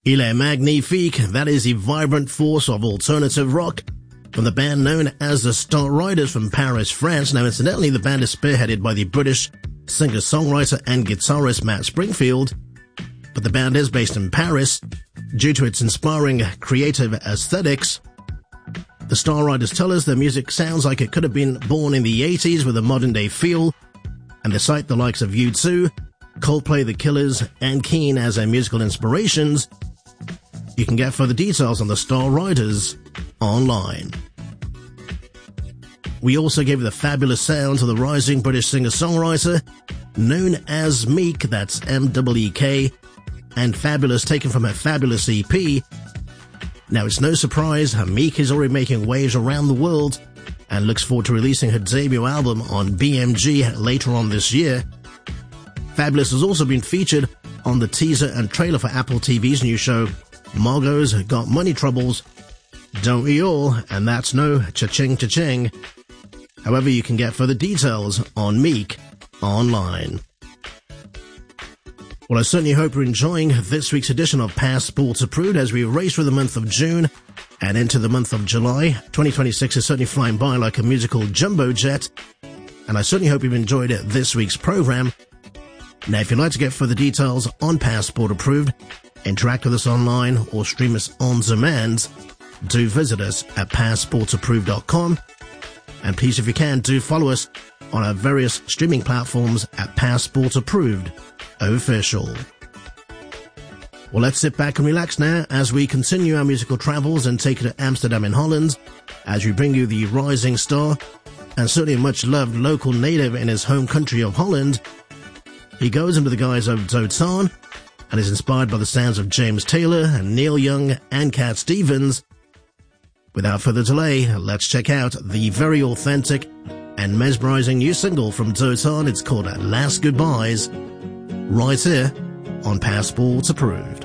Il est magnifique, that is the vibrant force of alternative rock from the band known as the Star Riders from Paris, France. Now, incidentally, the band is spearheaded by the British singer-songwriter and guitarist Matt Springfield, but the band is based in Paris due to its inspiring creative aesthetics. The Star Riders tell us their music sounds like it could have been born in the 80s with a modern-day feel, and they cite the likes of U2, Coldplay, The Killers, and Keane as their musical inspirations. You can get further details on the Star Riders online. We also gave you the fabulous sounds of the rising British singer-songwriter known as Meek, that's M-E-E-K, and Fabulous, taken from her Fabulous EP. Now, it's no surprise Meek is already making waves around the world and looks forward to releasing her debut album on BMG later on this year. Fabulous has also been featured on the teaser and trailer for Apple TV's new show, Margot's Got Money Troubles. Don't we all? And that's no cha-ching cha-ching. However, you can get further details on Meek online. Well, I certainly hope you're enjoying this week's edition of Passport Approved as we race through the month of June and into the month of July. 2026 is certainly flying by like a musical jumbo jet, and I certainly hope you've enjoyed this week's program. Now, if you'd like to get further details on Passport Approved, interact with us online, or stream us on demand, do visit us at passportapproved.com. And please, if you can, do follow us on our various streaming platforms at Passport Approved Official. Well, let's sit back and relax now as we continue our musical travels and take you to Amsterdam in Holland as we bring you the rising star and certainly a much-loved local native in his home country of Holland. He goes under the guise of Zotan and is inspired by the sounds of James Taylor and Neil Young and Cat Stevens. Without further delay, let's check out the very authentic and mesmerizing new single from Zotan. It's called Last Goodbyes, right here on Passport Approved.